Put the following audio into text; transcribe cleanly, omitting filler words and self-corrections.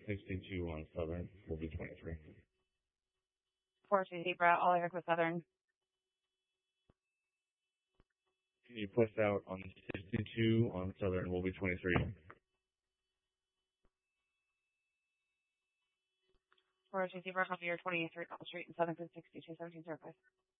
62 on Southern will be 23. 4-2 Zebra, all air with Southern. Can you push out on 62 on Southern will be 23? 4-2 Zebra, copy your 23 Call Street and Southern 62, 1705.